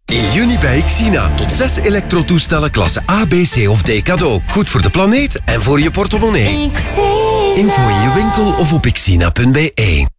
In juni bij Xina. Tot 6 elektrotoestellen klasse A, B, C of D cadeau. Goed voor de planeet en voor je portemonnee. Info in je winkel of op xina.be.